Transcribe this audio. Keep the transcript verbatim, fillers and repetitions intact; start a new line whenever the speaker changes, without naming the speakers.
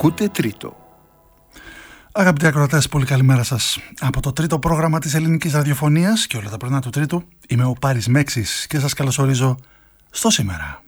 Ακούτε τρίτο.
Αγαπητοί ακροατές, πολύ καλημέρα σας. Από το τρίτο πρόγραμμα της ελληνικής ραδιοφωνίας και όλα τα πρωινά του τρίτου, είμαι ο Πάρης Μέξης και σας καλωσορίζω στο σήμερα.